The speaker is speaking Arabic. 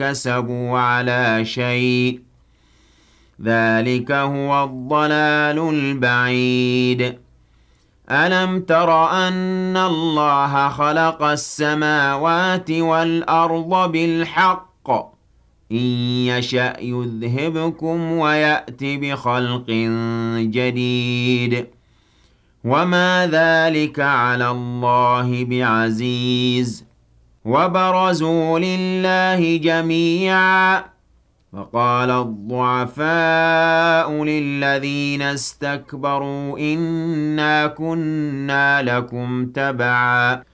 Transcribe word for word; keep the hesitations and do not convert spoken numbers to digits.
كسبوا على شيء ۚ ذلك هو الضلال البعيد. ألم تر أن الله خلق السماوات والأرض بالحق ۚ إن يشأ يذهبكم ويأت بخلق جديد، وما ذلك على الله بعزيز. وبرزوا لله جميعا، فقال الضعفاء للذين استكبروا إنا كنا لكم تبعا